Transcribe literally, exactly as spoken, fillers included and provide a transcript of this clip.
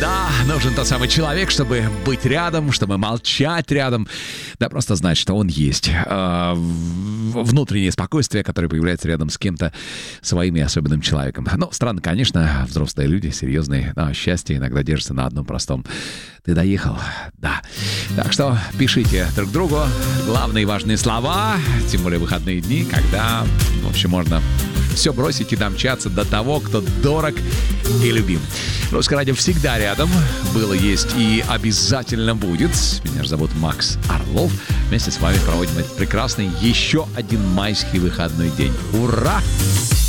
Да, нужен тот самый человек, чтобы быть рядом, чтобы молчать рядом. Да, просто знать, что он есть. Э, внутреннее спокойствие, которое появляется рядом с кем-то своим и особенным человеком. Ну, странно, конечно, взрослые люди, серьезные, но счастье иногда держится на одном простом. Ты доехал? Да. Так что пишите друг другу главные важные слова, тем более выходные дни, когда, в общем, можно все бросить и домчаться до того, кто дорог и любим. Русское радио всегда рядом. Было, есть и обязательно будет. Меня же зовут Макс Орлов. Вместе с вами проводим этот прекрасный еще один майский выходной день. Ура!